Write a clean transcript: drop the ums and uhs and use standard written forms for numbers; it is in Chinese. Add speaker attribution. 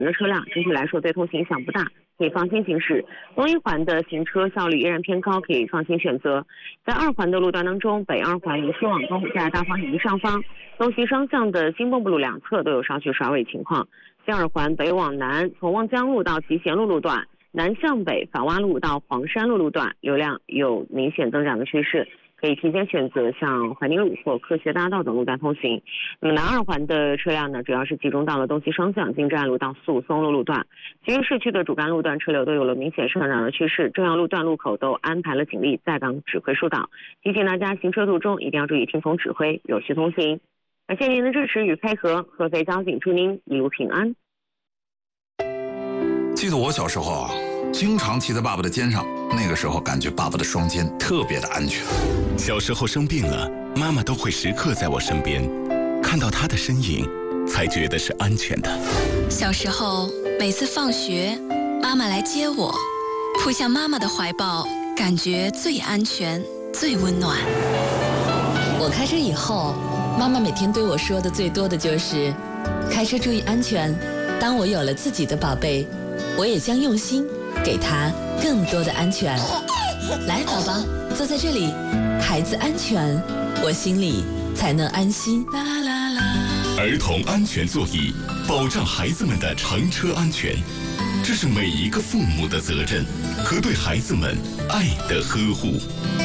Speaker 1: 的车辆，整体来说对通行影响不大，可以放心行驶。东一环的行车效率依然偏高，可以放心选择。在2环的路段当中，北2环由西往东，在大方向的上方，东西双向的新蚌埠路两侧都有稍许甩尾情况。西2环北往南，从望江路到集贤路路段，南向北反洼路到黄山路路段，流量有明显增长的趋势。可以提前选择像怀宁路或科学大道等路段通行。那么南2环的车辆呢，主要是集中到了东西双向金站路到四五松路路段，其余市区的主干路段车流都有了明显上涨的趋势，重要路段路口都安排了警力在岗指挥疏导，提醒大家行车途中一定要注意听从指挥，有序通行。感谢您的支持与配合，合肥交警祝您一路平安。
Speaker 2: 记得我小时候经常骑在爸爸的肩上，那个时候感觉爸爸的双肩特别的安全。
Speaker 3: 小时候生病了，妈妈都会时刻在我身边，看到她的身影才觉得是安全的。
Speaker 4: 小时候每次放学妈妈来接我，扑向妈妈的怀抱，感觉最安全最温暖。
Speaker 5: 我开车以后，妈妈每天对我说的最多的就是开车注意安全。当我有了自己的宝贝，我也将用心给他更多的安全。来，宝宝，坐在这里，孩子安全，我心里才能安心。
Speaker 3: 儿童安全座椅，保障孩子们的乘车安全，这是每一个父母的责任和对孩子们爱的呵护。